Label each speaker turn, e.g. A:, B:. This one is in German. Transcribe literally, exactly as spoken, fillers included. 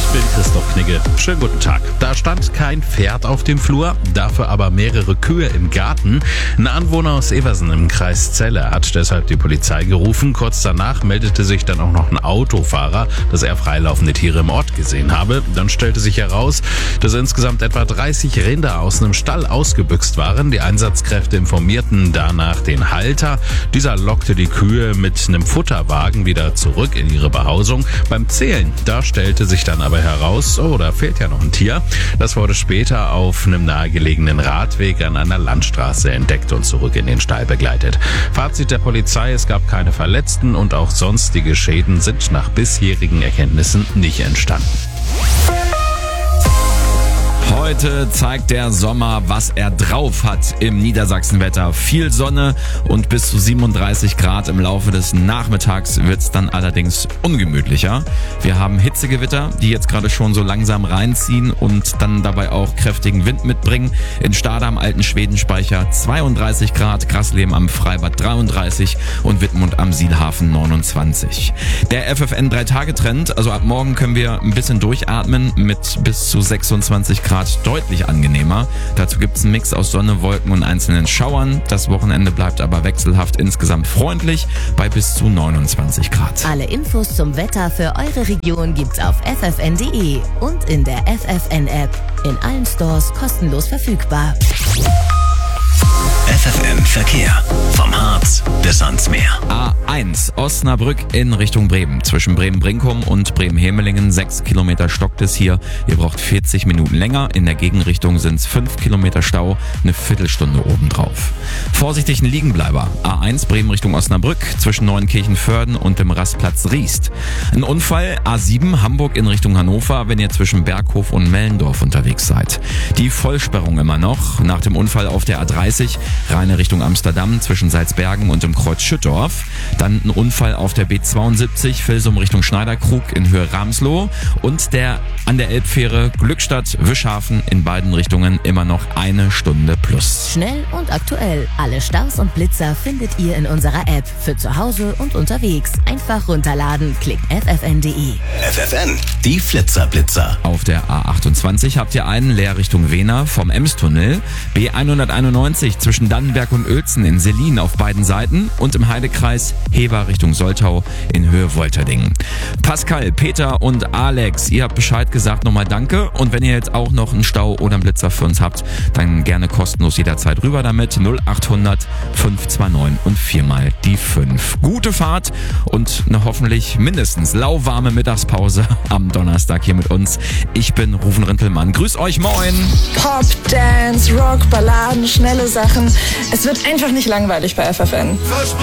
A: bin Christoph Knigge. Schönen guten Tag. Da stand kein Pferd auf dem Flur, dafür aber mehrere Kühe im Garten. Ein Anwohner aus Eversen im Kreis Celle hat deshalb die Polizei gerufen. Kurz danach meldete sich dann auch noch ein Autofahrer, dass er freilaufende Tiere im Ort gesehen habe. Dann stellte sich heraus, dass insgesamt etwa dreißig Rinder aus einem Stall ausgebüxt waren. Die Einsatzkräfte informierten danach den Halter. Dieser lockte die Kühe mit einem Futterwagen wieder zurück in ihre Behausung. Beim Zählen, da stellte sich dann aber heraus, oh, da fehlt ja noch ein Tier. Das wurde später auf einem nahegelegenen Radweg an einer Landstraße entdeckt und zurück in den Stall begleitet. Fazit der Polizei, es gab keine Verletzten und auch sonstige Schäden sind nach bisherigen Erkenntnissen nicht entstanden.
B: Heute zeigt der Sommer, was er drauf hat im Niedersachsenwetter. Viel Sonne und bis zu siebenunddreißig Grad. Im Laufe des Nachmittags wird's dann allerdings ungemütlicher. Wir haben Hitzegewitter, die jetzt gerade schon so langsam reinziehen und dann dabei auch kräftigen Wind mitbringen. In Stade am alten Schwedenspeicher zweiunddreißig Grad, Grassleben am Freibad dreiunddreißig und Wittmund am Sielhafen neunundzwanzig. Der F F N drei Tage Trend, also ab morgen können wir ein bisschen durchatmen mit bis zu sechsundzwanzig Grad. Deutlich angenehmer. Dazu gibt es einen Mix aus Sonne, Wolken und einzelnen Schauern. Das Wochenende bleibt aber wechselhaft, insgesamt freundlich bei bis zu neunundzwanzig Grad.
C: Alle Infos zum Wetter für eure Region gibt's auf f f n punkt d e und in der F F N App. In allen Stores kostenlos verfügbar.
D: F F N Verkehr. Vom Harz bis ans Meer.
B: A eins Osnabrück in Richtung Bremen. Zwischen Bremen-Brinkum und Bremen-Hemelingen sechs Kilometer stockt es hier. Ihr braucht vierzig Minuten länger. In der Gegenrichtung sind es fünf Kilometer Stau, eine Viertelstunde obendrauf. Vorsichtig, ein Liegenbleiber. A eins Bremen Richtung Osnabrück zwischen Neunkirchen-Förden und dem Rastplatz Riest. Ein Unfall A sieben Hamburg in Richtung Hannover, wenn ihr zwischen Berghof und Mellendorf unterwegs seid. Die Vollsperrung immer noch. Nach dem Unfall auf der A dreißig Rheine Richtung Amsterdam zwischen Salzbergen und dem Kreuz Schüttorf. Dann ein Unfall auf der B zweiundsiebzig Vilsum Richtung Schneiderkrug in Höhe Ramsloh. Und der an der Elbfähre Glückstadt-Wischhafen in beiden Richtungen immer noch eine Stunde plus.
C: Schnell und aktuell. Alle Staus und Blitzer findet ihr in unserer App. Für zu Hause und unterwegs. Einfach runterladen. Klickt f f n punkt d e.
D: F F N, die Flitzer-Blitzer.
B: Auf der A achtundzwanzig habt ihr einen leer Richtung Wehner vom Emstunnel. B hunderteinundneunzig zwischen Dannenberg und Uelzen in Selin auf beiden Seiten und im Heidekreis Heber Richtung Soltau in Höhe Wolterdingen. Pascal, Peter und Alex, ihr habt Bescheid gesagt, nochmal danke. Und wenn ihr jetzt auch noch einen Stau oder einen Blitzer für uns habt, dann gerne kostenlos jederzeit rüber damit. null achthundert fünf zwei neun und viermal die fünf. Gute Fahrt und eine hoffentlich mindestens lauwarme Mittagspause am Donnerstag hier mit uns. Ich bin Rufen Rintelmann. Grüß euch, moin!
E: Pop, Dance, Rock, Balladen, schnelle Sachen. Es wird einfach nicht langweilig bei F F N.